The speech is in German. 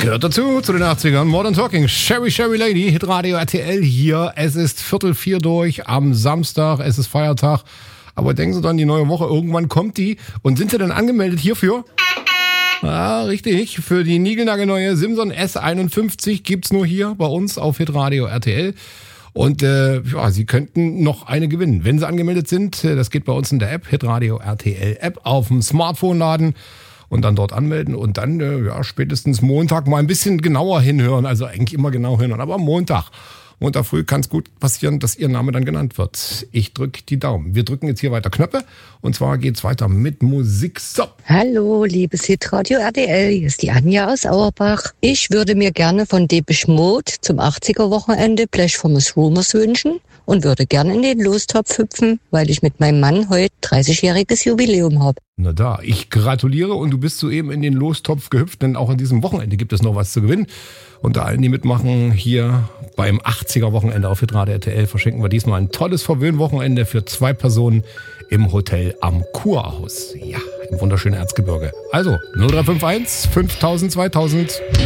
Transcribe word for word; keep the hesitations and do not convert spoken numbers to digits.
Gehört dazu, zu den achtzigern. Modern Talking, Sherry Sherry Lady, Hitradio R T L hier. Es ist Viertel vier durch am Samstag, es ist Feiertag. Aber denken Sie dann, die neue Woche, irgendwann kommt die. Und sind Sie denn angemeldet hierfür? Ah, richtig. Für die niegelnagelneue Simson S einundfünfzig gibt's nur hier bei uns auf Hitradio R T L. Und äh, ja, Sie könnten noch eine gewinnen, wenn Sie angemeldet sind. Das geht bei uns in der App, Hitradio R T L App, auf dem Smartphone laden und dann dort anmelden und dann äh, ja spätestens Montag mal ein bisschen genauer hinhören. Also eigentlich immer genau hinhören, aber am Montag. Montag früh kann es gut passieren, dass Ihr Name dann genannt wird. Ich drücke die Daumen. Wir drücken jetzt hier weiter Knöpfe und zwar geht's weiter mit Musik. So. Hallo, liebes Hitradio R T L, hier ist die Anja aus Auerbach. Ich würde mir gerne von Depeche Mode zum achtziger-Wochenende Blech from the Rumors wünschen und würde gerne in den Lostopf hüpfen, weil ich mit meinem Mann heute dreißigjähriges Jubiläum habe. Na da, ich gratuliere und du bist soeben in den Lostopf gehüpft, denn auch an diesem Wochenende gibt es noch was zu gewinnen. Unter allen, die mitmachen, hier beim achtziger-Wochenende auf Hitradio R T L verschenken wir diesmal ein tolles Verwöhnwochenende für zwei Personen im Hotel am Kurhaus. Ja, im wunderschönen Erzgebirge. Also null drei fünf eins fünftausend zweitausend.